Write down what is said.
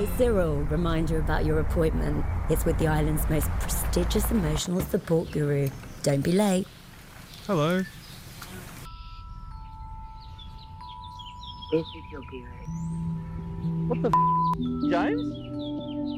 Hey, Cyril, reminder about your appointment. It's with the island's most prestigious emotional support guru. Don't be late. Hello. This is your guru. What the James?